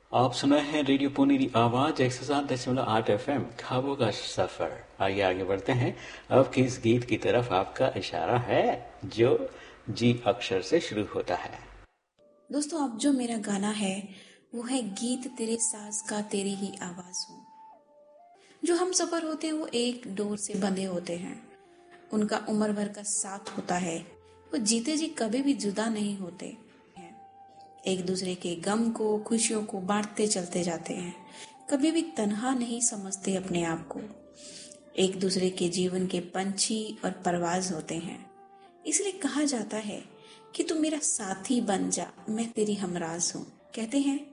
आप सुना है रेडियो पुनेरी आवाज 107.8 FM ख्वाबों का सफर। आइए आगे बढ़ते हैं। अब किस गीत की तरफ आपका इशारा है जो जी अक्षर से शुरू होता है? दोस्तों, अब जो मेरा गाना है वो है गीत तेरे साज का तेरी ही आवाज हूँ। जो हम सफर होते हैं वो एक डोर से बंधे होते हैं। उनका उम्र भर का साथ होता है। वो जीते जी कभी भी जुदा नहीं होते हैं। एक दूसरे के गम को खुशियों को बांटते चलते जाते हैं। कभी भी तन्हा नहीं समझते अपने आप को। एक दूसरे के जीवन के पंछी और परवाज होते हैं। इसलिए कहा जाता है कि तू मेरा साथी बन जा, मैं तेरी हमराज हूँ। कहते हैं